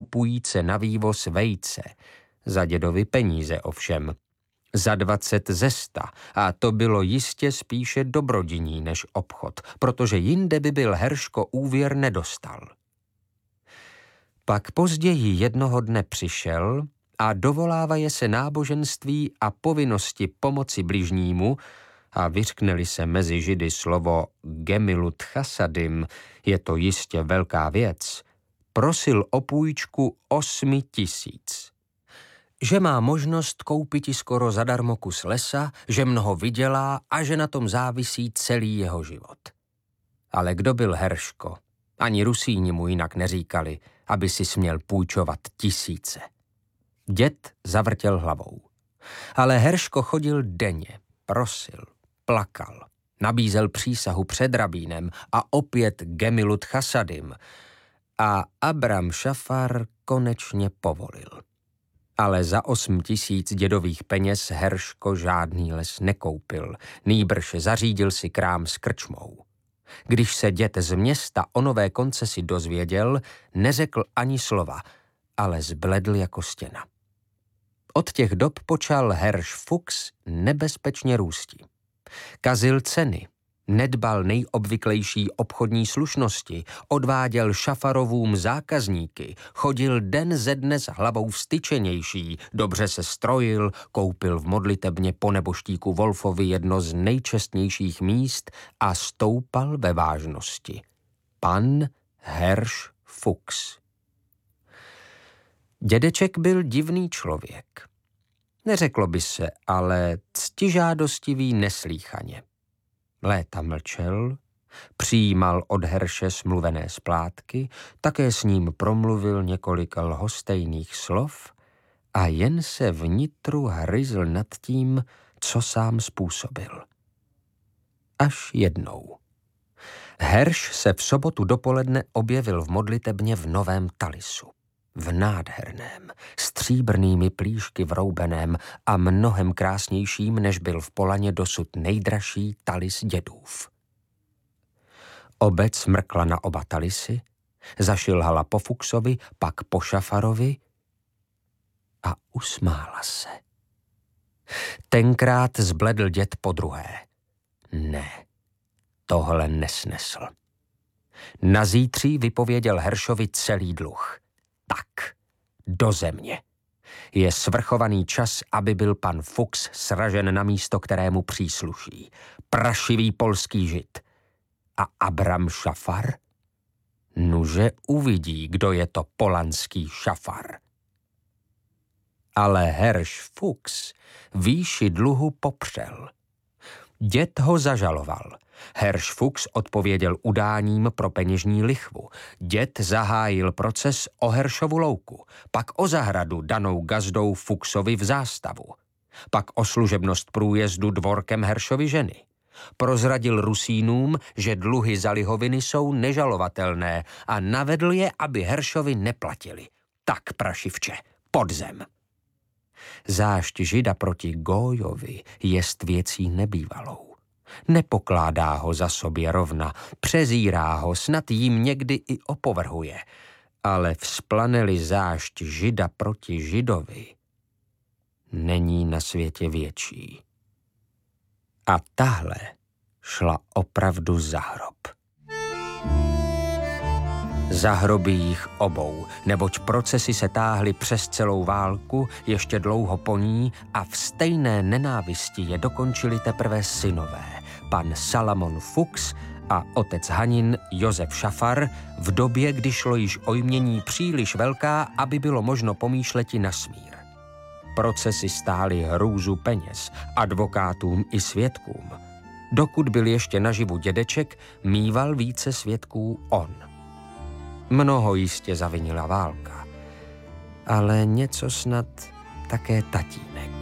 půjce na vývoz vejce. Za dědovi peníze ovšem. Za 20 ze 100 a to bylo jistě spíše dobrodiní než obchod, protože jinde by byl Herško úvěr nedostal. Pak později jednoho dne přišel a dovolávaje se náboženství a povinnosti pomoci bližnímu a vyřkne-li se mezi Židy slovo gemilut chasadim, je to jistě velká věc, prosil o půjčku 8 000. Že má možnost koupiti skoro zadarmo kus lesa, že mnoho vydělá a že na tom závisí celý jeho život. Ale kdo byl Herško? Ani Rusíni mu jinak neříkali, aby si směl půjčovat 1000. Děd zavrtěl hlavou. Ale Herško chodil denně, prosil, plakal, nabízel přísahu před rabínem a opět gemilut chasadim. A Abram Šafar konečně povolil. Ale za 8 000 dědových peněz Herško žádný les nekoupil, nýbrž zařídil si krám s krčmou. Když se děd z města o nové koncesi dozvěděl, neřekl ani slova, ale zbledl jako stěna. Od těch dob počal Herš Fuchs nebezpečně růsti. Kazil ceny, nedbal nejobvyklejší obchodní slušnosti, odváděl Šafarovům zákazníky, chodil den ze dne s hlavou vstyčenější, dobře se strojil, koupil v modlitebně po neboštíku Wolfovi jedno z nejčestnějších míst a stoupal ve vážnosti. Pan Herš Fuchs. Dědeček byl divný člověk. Neřeklo by se, ale ctižádostivý neslýchaně. Léta mlčel, přijímal od Herše smluvené splátky, také s ním promluvil několik lhostejných slov a jen se vnitru hryzl nad tím, co sám způsobil. Až jednou. Herš se v sobotu dopoledne objevil v modlitebně v novém talisu. V nádherném, stříbrnými plíšky vroubeném a mnohem krásnějším, než byl v Polaně dosud nejdražší talis dědův. Obec mrkla na oba talisy, zašilhala po Fuchsovi, pak po Šafarovi a usmála se. Tenkrát zbledl děd podruhé. Ne, tohle nesnesl. Nazítří vypověděl Heršovi celý dluh. Tak, do země. Je svrchovaný čas, aby byl pan Fuchs sražen na místo, kterému přísluší. Prašivý polský žid. A Abram Šafar? Nuže uvidí, kdo je to polanský Šafar. Ale Herš Fuchs výši dluhu popřel. Děd ho zažaloval. Herš Fuchs odpověděl udáním pro peněžní lichvu. Děd zahájil proces o Heršovu louku, pak o zahradu danou gazdou Fuchsovi v zástavu, pak o služebnost průjezdu dvorkem Heršovy ženy. Prozradil Rusínům, že dluhy za lihoviny jsou nežalovatelné a navedl je, aby Heršovi neplatili. Tak, prašivče, pod zem. Zášť Žida proti Gójovi jest věcí nebývalou. Nepokládá ho za sobě rovna, přezírá ho, snad jim někdy i opovrhuje. Ale vzplane-li zášť Žida proti Židovi, není na světě větší. A tahle šla opravdu za hrob. Za hroby jich obou, neboť procesy se táhly přes celou válku, ještě dlouho po ní a v stejné nenávisti je dokončili teprve synové, pan Salamon Fuchs a otec Hanin Josef Šafar, v době, kdy šlo již o jmění příliš velká, aby bylo možno pomýšleti na smír. Procesy stály hrůzu peněz, advokátům i svědkům. Dokud byl ještě naživu dědeček, míval více svědků on. Mnoho jistě zavinila válka, ale něco snad také tatínek.